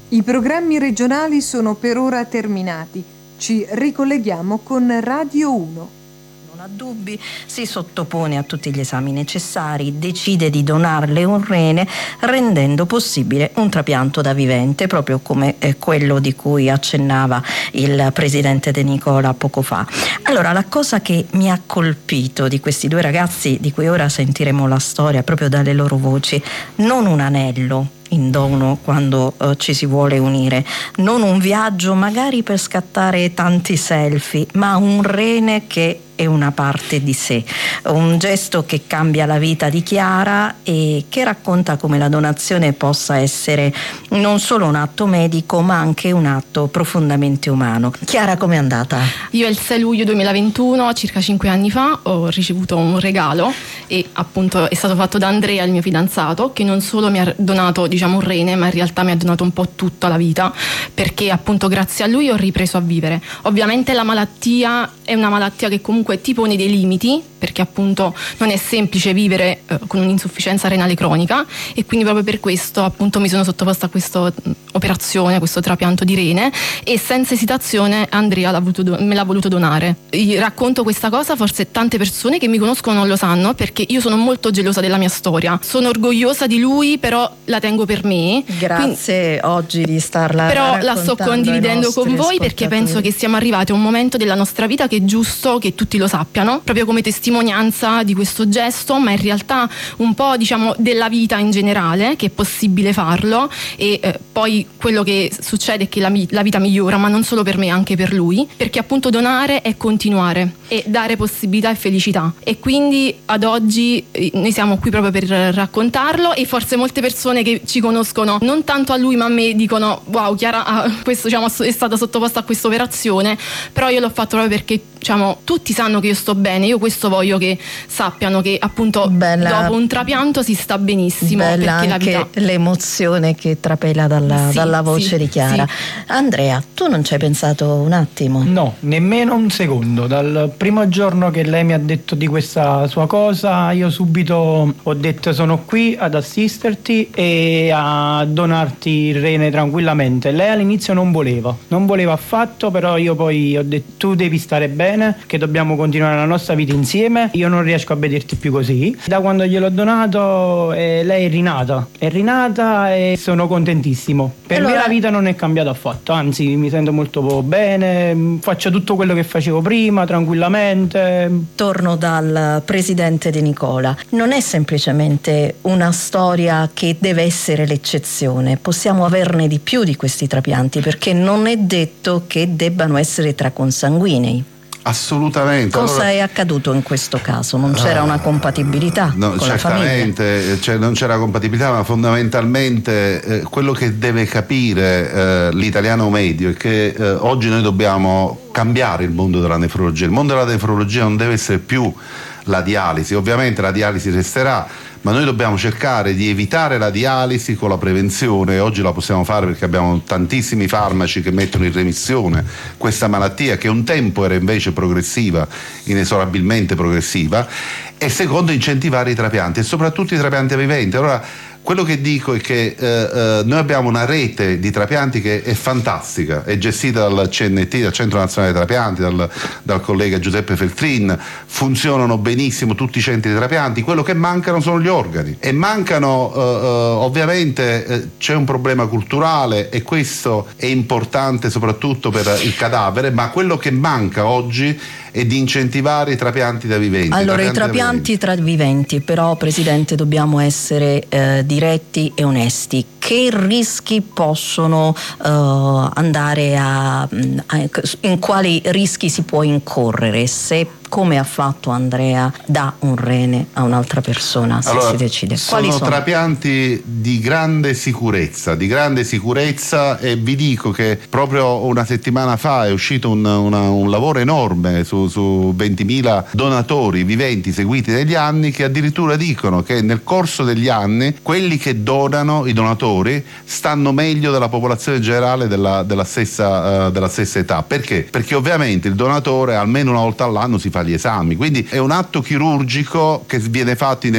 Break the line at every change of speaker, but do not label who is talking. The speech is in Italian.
I programmi regionali sono per ora terminati. Ci ricolleghiamo con Radio 1.
Non ha dubbi, si sottopone a tutti gli esami necessari, decide di donarle un rene, rendendo possibile un trapianto da vivente, proprio come quello di cui accennava il presidente De Nicola poco fa. Allora, la cosa che mi ha colpito di questi due ragazzi, di cui ora sentiremo la storia proprio dalle loro voci, non un anello in dono quando ci si vuole unire, non un viaggio magari per scattare tanti selfie, ma un rene che è una parte di sé, un gesto che cambia la vita di Chiara e che racconta come la donazione possa essere non solo un atto medico ma anche un atto profondamente umano. Chiara, com'è andata?
Io il 6 luglio 2021, circa 5 anni fa, ho ricevuto un regalo e appunto è stato fatto da Andrea, il mio fidanzato, che non solo mi ha donato un rene, ma in realtà mi ha donato un po' tutta la vita, perché appunto grazie a lui ho ripreso a vivere. Ovviamente la malattia è una malattia che comunque ti pone dei limiti, perché appunto non è semplice vivere con un'insufficienza renale cronica, e quindi proprio per questo appunto mi sono sottoposta a questa operazione, a questo trapianto di rene, e senza esitazione Andrea me l'ha voluto donare. Io racconto questa cosa, forse tante persone che mi conoscono non lo sanno, perché io sono molto gelosa della mia storia, sono orgogliosa di lui, però la tengo per me.
Grazie oggi di starla
però la sto condividendo con voi, perché penso che siamo arrivati a un momento della nostra vita che è giusto che tutti lo sappiano, proprio come testimonianza di questo gesto, ma in realtà un po' della vita in generale, che è possibile farlo, e poi quello che succede è che la vita migliora, ma non solo per me, anche per lui, perché appunto donare è continuare e dare possibilità e felicità, e quindi ad oggi noi siamo qui proprio per raccontarlo, e forse molte persone che ci conoscono non tanto a lui ma a me dicono wow, Chiara è stata sottoposta a questa operazione, però io l'ho fatto proprio perché tutti sanno che io sto bene. Io questo voglio che sappiano, che appunto dopo un trapianto si sta benissimo.
Bella
perché
anche
la vita...
l'emozione che trapela dalla voce di Chiara. Sì. Andrea, tu non ci hai pensato un attimo?
No, nemmeno un secondo. Dal primo giorno che lei mi ha detto di questa sua cosa, io subito ho detto sono qui ad assisterti e a donarti il rene tranquillamente. Lei all'inizio non voleva affatto, però io poi ho detto tu devi stare bene, che dobbiamo continuare la nostra vita insieme, io non riesco a vederti più così. Da quando gliel'ho donato lei è rinata e sono contentissimo. Per me la vita non è cambiata affatto, anzi mi sento molto bene, faccio tutto quello che facevo prima tranquillamente.
Torno dal presidente De Nicola. Non è semplicemente una storia che deve essere l'eccezione, possiamo averne di più di questi trapianti, perché non è detto che debbano essere tra consanguinei.
Assolutamente.
Cosa è accaduto in questo caso? Non c'era una compatibilità con la famiglia?
Certamente, non c'era compatibilità, ma fondamentalmente quello che deve capire l'italiano medio è che oggi noi dobbiamo cambiare il mondo della nefrologia. Il mondo della nefrologia non deve essere più la dialisi, ovviamente la dialisi resterà, ma noi dobbiamo cercare di evitare la dialisi con la prevenzione. Oggi la possiamo fare perché abbiamo tantissimi farmaci che mettono in remissione questa malattia, che un tempo era invece progressiva, inesorabilmente progressiva, e secondo incentivare i trapianti e soprattutto i trapianti a vivente. Allora quello che dico è che noi abbiamo una rete di trapianti che è fantastica, è gestita dal CNT, dal Centro Nazionale dei Trapianti, dal collega Giuseppe Feltrin, funzionano benissimo tutti i centri di trapianti. Quello che mancano sono gli organi, e mancano ovviamente c'è un problema culturale, e questo è importante soprattutto per il cadavere, ma quello che manca oggi è di incentivare i trapianti da viventi.
Allora, i trapianti tra viventi, però Presidente dobbiamo essere diretti e onesti. Che rischi possono andare in quali rischi si può incorrere se, come ha fatto Andrea, dà un rene a un'altra persona, se si decide? Quali sono?
Trapianti di grande sicurezza, e vi dico che proprio una settimana fa è uscito un lavoro enorme su 20.000 donatori viventi seguiti negli anni, che addirittura dicono che nel corso degli anni quelli che donano, i donatori, stanno meglio della popolazione generale della stessa età. Perché? Perché ovviamente il donatore almeno una volta all'anno si fa gli esami, quindi è un atto chirurgico che viene fatto in